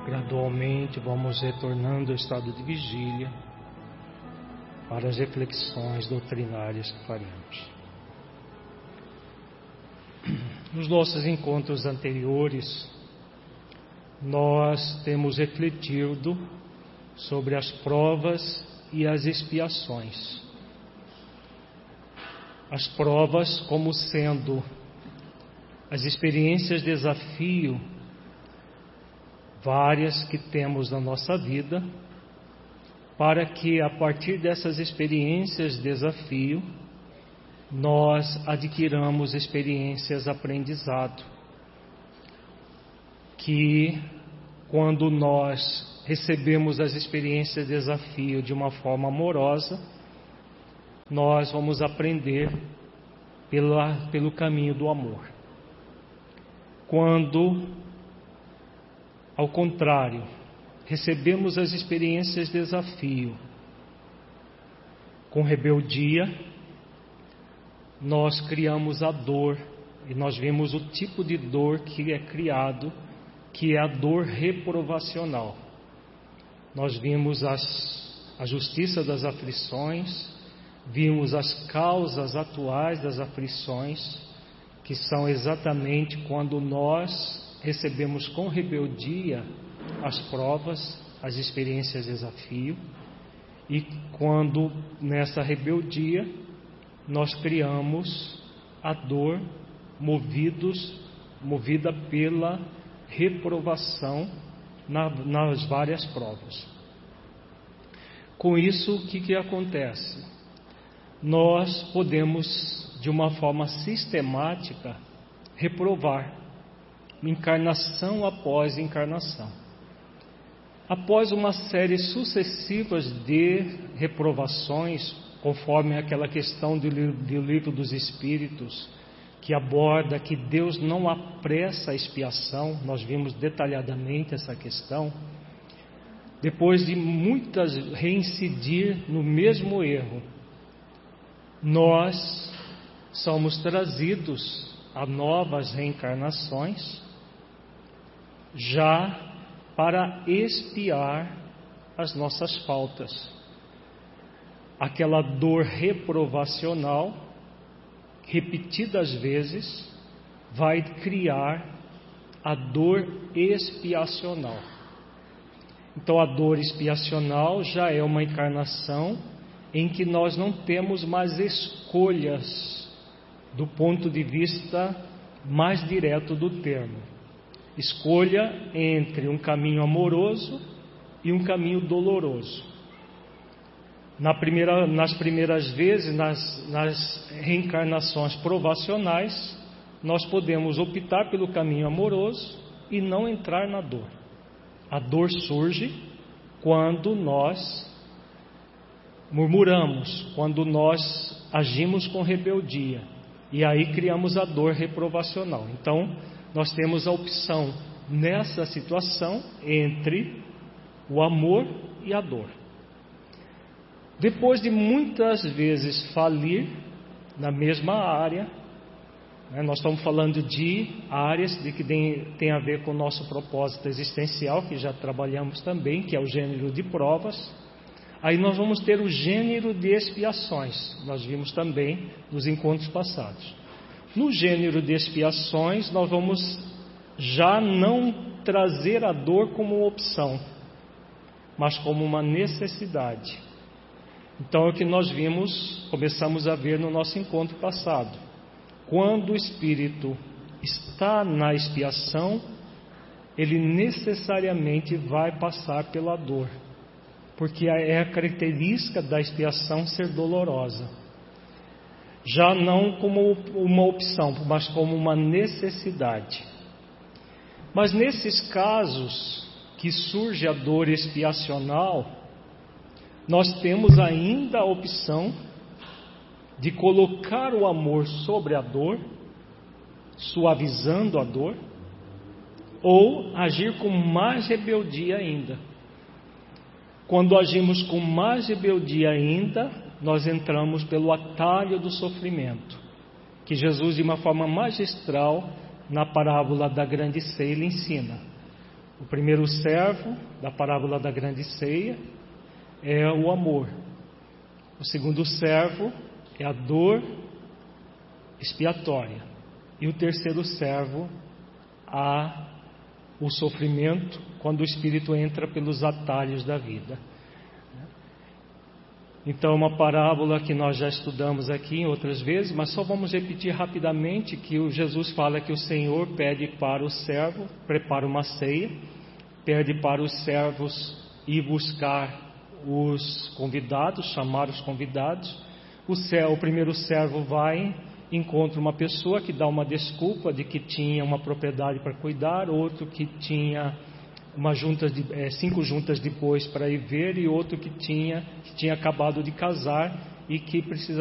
Gradualmente vamos retornando ao estado de vigília para as reflexões doutrinárias que faremos. Nos nossos encontros anteriores, nós temos refletido sobre as provas e as expiações. As provas como sendo as experiências de desafio várias que temos na nossa vida, para que a partir dessas experiências de desafio nós adquiramos experiências de aprendizado, que quando nós recebemos as experiências de desafio de uma forma amorosa, nós vamos aprender pelo caminho do amor. Quando, ao contrário, recebemos as experiências de desafio com rebeldia, nós criamos a dor, e nós vemos o tipo de dor que é criado, que é a dor reprovacional. Nós vimos a justiça das aflições, vimos as causas atuais das aflições, que são exatamente quando nós recebemos com rebeldia as provas, as experiências de desafio, e quando nessa rebeldia nós criamos a dor movida pela reprovação nas várias provas. Com isso, o que acontece? Nós podemos, de uma forma sistemática, reprovar, encarnação após encarnação. Após uma série sucessiva de reprovações, conforme aquela questão do Livro dos Espíritos, que aborda que Deus não apressa a expiação, nós vimos detalhadamente essa questão. Depois de muitas reincidir no mesmo erro, nós somos trazidos a novas reencarnações, já para expiar as nossas faltas. Aquela dor reprovacional, repetidas vezes, vai criar a dor expiacional. Então a dor expiacional já é uma encarnação em que nós não temos mais escolhas do ponto de vista mais direto do termo. Escolha entre um caminho amoroso e um caminho doloroso. Nas primeiras vezes, nas reencarnações provacionais, nós podemos optar pelo caminho amoroso e não entrar na dor. A dor surge quando nós murmuramos, quando nós agimos com rebeldia, e aí criamos a dor reprovacional. Então, nós temos a opção nessa situação entre o amor e a dor. Depois de muitas vezes falir na mesma área, nós estamos falando de áreas que tem a ver com o nosso propósito existencial, que já trabalhamos também, que é o gênero de provas. Aí nós vamos ter o gênero de expiações, nós vimos também nos encontros passados. No gênero de expiações, nós vamos já não trazer a dor como uma opção, mas como uma necessidade. Então é o que nós começamos a ver no nosso encontro passado. Quando o espírito está na expiação, ele necessariamente vai passar pela dor, porque é a característica da expiação ser dolorosa. Já não como uma opção, mas como uma necessidade. Mas nesses casos que surge a dor expiacional, nós temos ainda a opção de colocar o amor sobre a dor, suavizando a dor, ou agir com mais rebeldia ainda. Quando agimos com mais rebeldia ainda, nós entramos pelo atalho do sofrimento, que Jesus, de uma forma magistral, na parábola da grande ceia, ele ensina. O primeiro servo da parábola da grande ceia é o amor. O segundo servo é a dor expiatória. E o terceiro servo, o sofrimento, quando o espírito entra pelos atalhos da vida. Então, uma parábola que nós já estudamos aqui em outras vezes, mas só vamos repetir rapidamente que o Jesus fala que o Senhor pede para o servo, prepara uma ceia, pede para os servos ir buscar os convidados, chamar os convidados. O primeiro servo vai, encontra uma pessoa que dá uma desculpa de que tinha uma propriedade para cuidar, outro que tinha 5 juntas depois para ir ver, e outro que tinha acabado de casar e que precisava